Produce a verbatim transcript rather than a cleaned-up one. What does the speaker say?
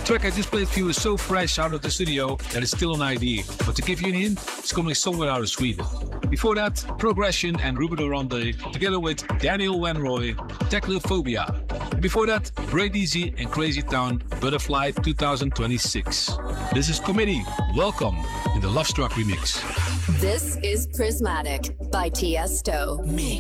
track I just played for you is so fresh out of the studio that it's still an I D. But to give you a hint, it's coming somewhere out of Sweden. Before that, Progression and Ruben Orande, together with Daniel Wenroy, Technophobia. Before that, Great Easy and Crazy Town, Butterfly twenty twenty-six. This is Committee. Welcome in the Love Struck remix. This is Prismatic by Tiesto. Mix.